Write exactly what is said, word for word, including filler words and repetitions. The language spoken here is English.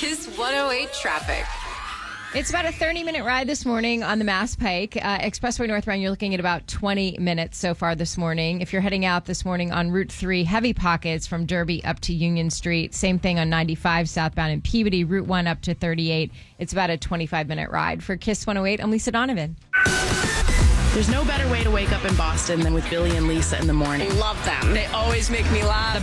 Kiss one oh eight traffic. It's about a thirty-minute ride this morning on the Mass Pike. Uh, Expressway northbound, you're looking at about twenty minutes so far this morning. If you're heading out this morning on Route three, heavy pockets from Derby up to Union Street. Same thing on ninety-five southbound in Peabody, Route one up to thirty-eight. It's about a twenty-five minute ride. For Kiss one oh eight, I'm Lisa Donovan. There's no better way to wake up in Boston than with Billy and Lisa in the morning. Love them. They always make me laugh. The